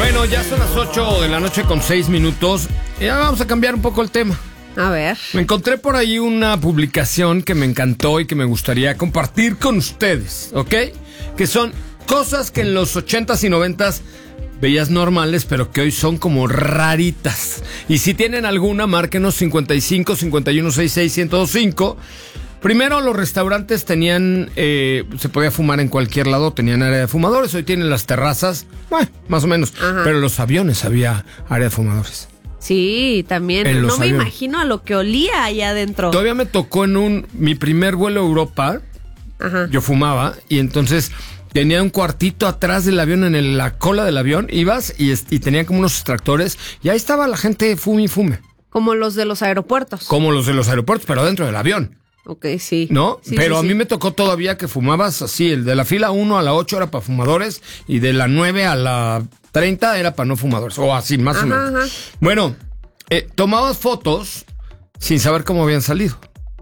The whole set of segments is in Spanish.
Bueno, ya son las 8 de la noche con 6 minutos. Ya vamos a cambiar un poco el tema. A ver. Me encontré por ahí una publicación que me encantó y que me gustaría compartir con ustedes, ¿ok? Que son cosas que en los 80s y 90s veías normales, pero que hoy son como raritas. Y si tienen alguna, márquenos 55 51 66 1025. Primero, los restaurantes tenían, se podía fumar en cualquier lado, tenían área de fumadores. Hoy tienen las terrazas, más o menos. Ajá. Pero en los aviones había área de fumadores. Sí, también. En No los me aviones. imagino a lo que olía allá adentro. Todavía me tocó en mi primer vuelo a Europa, Ajá. yo fumaba, y entonces tenía un cuartito atrás del avión, en la cola del avión, ibas y tenía como unos extractores, y ahí estaba la gente fume y fume. Como los de los aeropuertos. Como los de los aeropuertos, pero dentro del avión. Ok, sí. ¿No? Sí, pero sí, a mí sí. me tocó todavía que fumabas así, el de la fila 1 a la 8 era para fumadores y de la 9 a la 30 era para no fumadores, o así, más o menos. Ajá. Bueno, tomabas fotos sin saber cómo habían salido,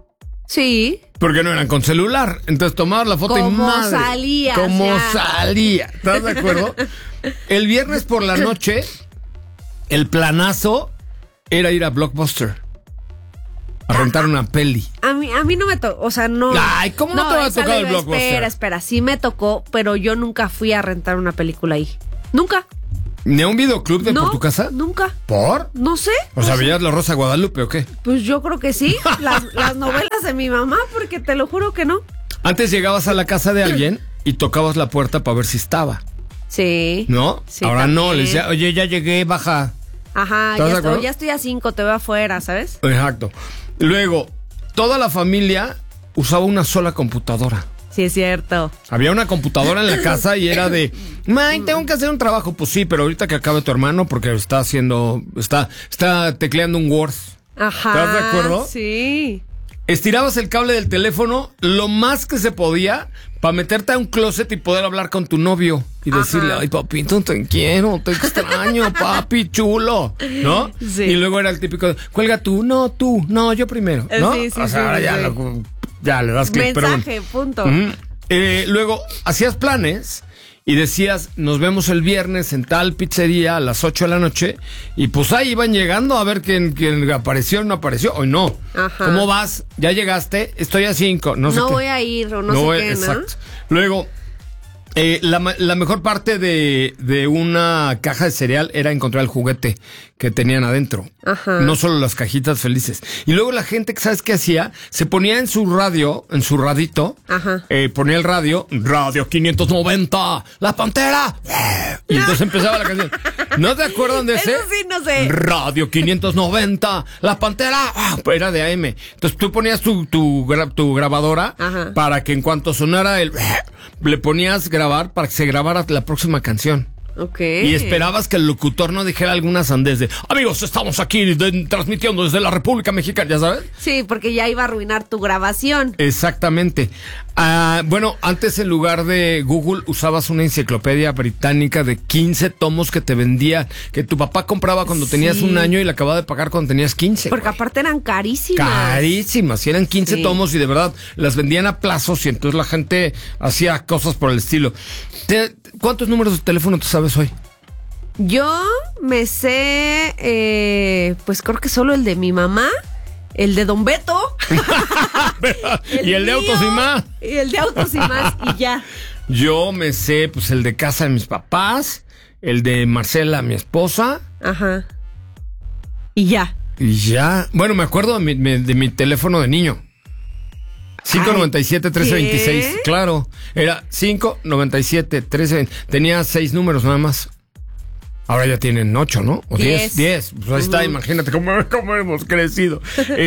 Sí. porque no eran con celular, entonces tomabas la foto y Como madre, salía, como o sea. salía, ¿estás de acuerdo? El viernes por la noche, el planazo era ir a Blockbuster a rentar una peli. A mí no me tocó, o sea, no. Ay, ¿cómo no te va a esa tocar el le- Blockbuster? Espera, sí me tocó, pero yo nunca fui a rentar una película ahí. Nunca. ¿Ni a un videoclub de No, por tu casa? Nunca. ¿Por? No sé. O sea, ¿veías La Rosa de Guadalupe o qué? Pues yo creo que sí. Las novelas de mi mamá, porque te lo juro que no. Antes llegabas a la casa de alguien y tocabas la puerta para ver si estaba, Sí. ¿no? Sí, Ahora no, también. le decía, oye, ya llegué, baja. Ajá, ¿Estás de acuerdo? ya estoy a 5, te veo afuera, ¿sabes? Exacto. Luego, toda la familia usaba una sola computadora. Sí, es cierto. Había una computadora en la casa y era de, May, tengo que hacer un trabajo. Pues sí, pero ahorita que acabe tu hermano, porque está tecleando un Word. Ajá. ¿Estás de acuerdo? Sí. Estirabas el cable del teléfono lo más que se podía para meterte a un closet y poder hablar con tu novio y decirle, ay, papito, te quiero, te extraño, papi, chulo, ¿no? Sí. Y luego era el típico, cuelga tú, no, yo primero, ¿no? Sí, sí, o sea, sí, ahora sí, ya, sí. ya le das clic. pero bueno. Mensaje, punto. Ujú. Luego, hacías planes y decías, nos vemos el viernes en tal pizzería a las 8 de la noche. Y pues ahí iban llegando a ver quién apareció o no apareció. Hoy no. Ajá. ¿Cómo vas? ¿Ya llegaste? Estoy a 5. No sé No qué. voy a ir o no sé qué, ¿no? Exacto. Luego, la mejor parte de una caja de cereal era encontrar el juguete que tenían adentro. Ajá. No solo las cajitas felices. Y luego la gente, ¿sabes qué hacía? Se ponía en su radio, en su radito, Ajá. ponía el radio 590, La Pantera. Y entonces empezaba la canción. ¿No te acuerdan de ese? Eso sí, no sé. Radio 590, La Pantera. Era de AM. Entonces tú ponías tu grabadora. Ajá. Para que en cuanto sonara le ponías grabar para que se grabara la próxima canción. Ok. Y esperabas que el locutor no dijera alguna sandez de, amigos, estamos aquí transmitiendo desde la República Mexicana, ¿ya sabes? Sí, porque ya iba a arruinar tu grabación. Exactamente. Bueno, antes en lugar de Google usabas una enciclopedia británica de 15 tomos que te vendía, que tu papá compraba cuando tenías Sí. 1 año y la acababa de pagar cuando tenías 15. Porque aparte eran carísimas. Carísimas, y eran 15 Sí. tomos y de verdad las vendían a plazos y entonces la gente hacía cosas por el estilo. ¿Cuántos números de teléfono tú sabes hoy? Yo me sé, pues creo que solo el de mi mamá, el de Don Beto. Y el de mío, Autos y Más. Y el de Autos y Más, y ya. Yo me sé, pues, el de casa de mis papás, el de Marcela, mi esposa, Ajá. Y ya. y ya. Bueno, me acuerdo de mi teléfono de niño. 597-1326. ¿qué? Claro, era 597-1326. Tenía 6 números nada más. Ahora ya tienen 8, ¿no? O 10. 10. Pues ahí está, imagínate cómo hemos crecido.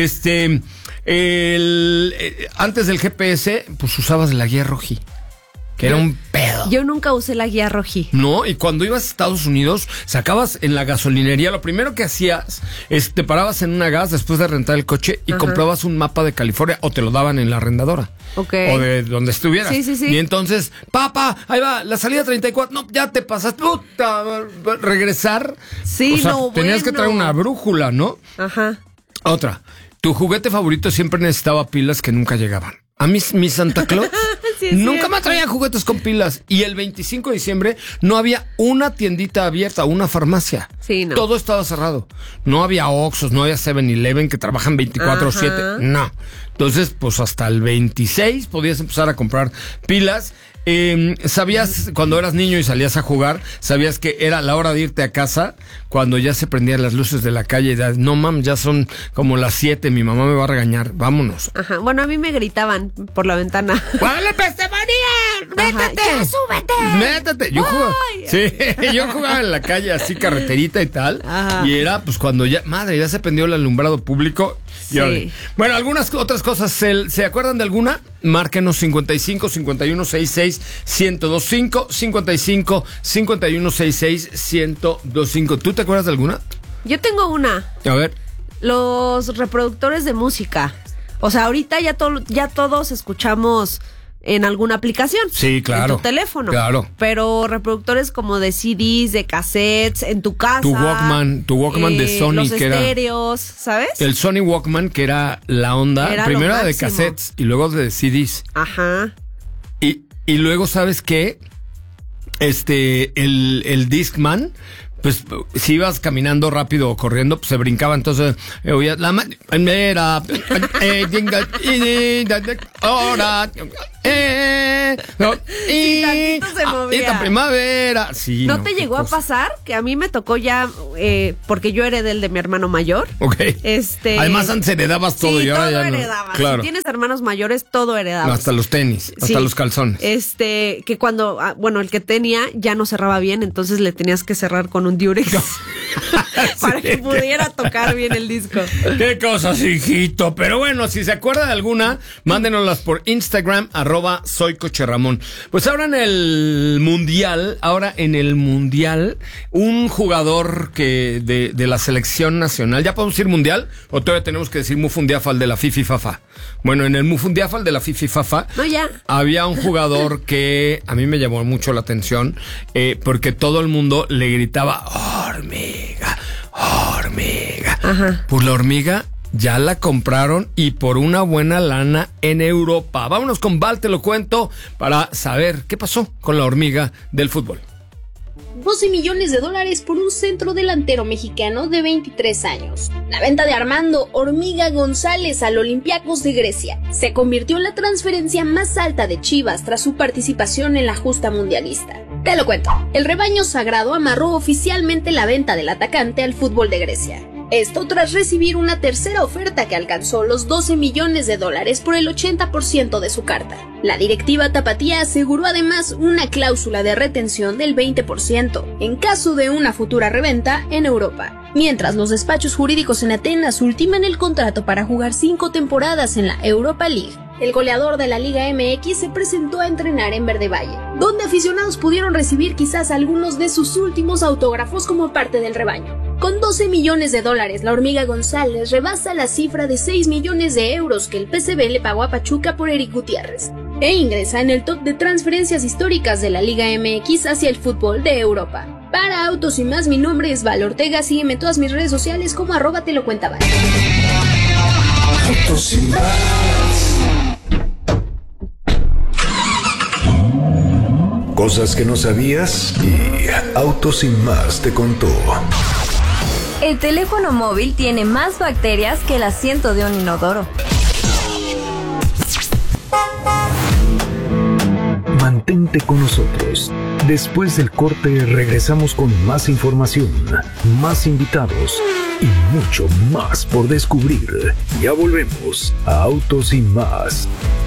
Antes del GPS, pues usabas la guía roji, que era un pedo. Yo nunca usé la guía roji. No, y cuando ibas a Estados Unidos, sacabas en la gasolinería, lo primero que hacías es te parabas en una gas después de rentar el coche y Ajá. comprabas un mapa de California o te lo daban en la arrendadora. Ok. O de donde estuvieras. Sí, sí, sí. Y entonces, papá, ahí va, la salida 34, no, ya te pasaste, puta, regresar. Sí, o sea, no, tenías que traer bueno. una brújula, ¿no? Ajá. Otra, tu juguete favorito siempre necesitaba pilas que nunca llegaban. A mí, mi Santa Claus sí es Nunca cierto. me traían juguetes con pilas. Y el 25 de diciembre no había una tiendita abierta, una farmacia. Sí, no. Todo estaba cerrado. No había Oxxos, no había 7-Eleven que trabajan 24/7. Ajá. No. Entonces, pues hasta el 26 podías empezar a comprar pilas. ¿Sabías cuando eras niño y salías a jugar? ¿Sabías que era la hora de irte a casa cuando ya se prendían las luces de la calle? Y no, mam, ya son como las 7, mi mamá me va a regañar, vámonos. Ajá. Bueno, a mí me gritaban por la ventana. ¡Guadalupe Estefanía! ¡Métete! ¡Ya súbete! ¡Métete! Yo jugaba, ¡Ay! sí, yo jugaba en la calle así, carreterita y tal. Ajá. Y era pues cuando ya, madre, ya se prendió el alumbrado público. Sí. Bueno, algunas otras cosas, ¿se acuerdan de alguna? Márquenos 55 51 66 1025 55 51 66 1025. ¿Tú te acuerdas de alguna? Yo tengo una. A ver. Los reproductores de música. O sea, ahorita ya todos escuchamos en alguna aplicación. Sí, claro. En tu teléfono. Claro. Pero reproductores como de CDs, de cassettes, en tu casa. Tu Walkman de Sony, los que era estéreos, ¿sabes? el Sony Walkman, que era la onda. Era Primero lo era de máximo. cassettes y luego de CDs. Ajá. Y luego, ¿sabes qué? El Discman, pues si ibas caminando rápido o corriendo, pues se brincaba, entonces oías la manera ahora Sí, tantito se movía. esta primavera. Sí, ¿No te llegó a pasar? Que a mí me tocó ya, porque yo heredé el de mi hermano mayor. Ok. Además antes heredabas todo sí, y ahora todo ya no. heredabas. Claro. Si tienes hermanos mayores, todo heredabas. Hasta los tenis, hasta Sí. los calzones. Que cuando, el que tenía ya no cerraba bien, entonces le tenías que cerrar con un Durex para que pudiera tocar bien el disco. Qué cosas, hijito. Pero bueno, si se acuerda de alguna, mándenoslas por Instagram, @soycocherramón. Pues ahora en el Mundial, un jugador que de la selección nacional, ¿ya podemos decir Mundial? ¿O todavía tenemos que decir Mufundiafal de la Fifi Fafa? Bueno, en el Mufundiafal de la Fifi Fafa, No, ya. había un jugador que a mí me llamó mucho la atención, porque todo el mundo le gritaba, hormiga, hormiga. Ajá. Pues la hormiga ya la compraron y por una buena lana en Europa. Vámonos con Val, te lo cuento, para saber qué pasó con la hormiga del fútbol. 12 millones de dólares por un centro delantero mexicano de 23 años. La venta de Armando Hormiga González al Olympiacos de Grecia se convirtió en la transferencia más alta de Chivas tras su participación en la justa mundialista. Te lo cuento. El rebaño sagrado amarró oficialmente la venta del atacante al fútbol de Grecia. Esto tras recibir una tercera oferta que alcanzó los 12 millones de dólares por el 80% de su carta. La directiva tapatía aseguró además una cláusula de retención del 20% en caso de una futura reventa en Europa. Mientras los despachos jurídicos en Atenas ultiman el contrato para jugar 5 temporadas en la Europa League. El goleador de la Liga MX se presentó a entrenar en Verde Valle, donde aficionados pudieron recibir quizás algunos de sus últimos autógrafos como parte del rebaño. Con 12 millones de dólares, la Hormiga González rebasa la cifra de 6 millones de euros que el PSV le pagó a Pachuca por Eric Gutiérrez, e ingresa en el top de transferencias históricas de la Liga MX hacia el fútbol de Europa. Para Autos y Más, mi nombre es Val Ortega, sígueme en todas mis redes sociales como @telocuentaval. Autos y Más. Cosas que no sabías y Autos y Más te contó. El teléfono móvil tiene más bacterias que el asiento de un inodoro. Mantente con nosotros. Después del corte regresamos con más información, más invitados y mucho más por descubrir. Ya volvemos a Autos y Más.